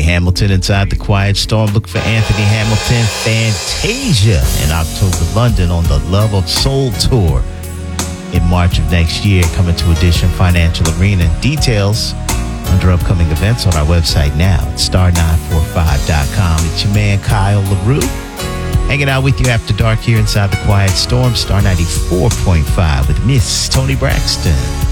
Hamilton inside the Quiet Storm. Look for Anthony Hamilton Fantasia in October, London on the Love of Soul Tour in March of next year, coming to Edition Financial Arena. Details under upcoming events on our website now at star945.com. It's your man Kyle LaRue hanging out with you after dark here inside the Quiet Storm, Star 94.5 with Miss Toni Braxton.